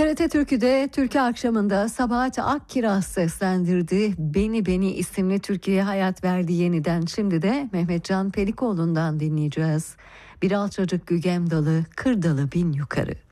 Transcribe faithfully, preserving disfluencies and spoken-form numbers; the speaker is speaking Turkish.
T R T Türkü'de Türkü akşamında Sabahat Akkiraz seslendirdi. Beni Beni isimli Türkiye'ye hayat verdi yeniden. Şimdi de Mehmetcan Pelikoğlu'ndan dinleyeceğiz. Bir alçacık gügem dalı, kır dalı bin yukarı.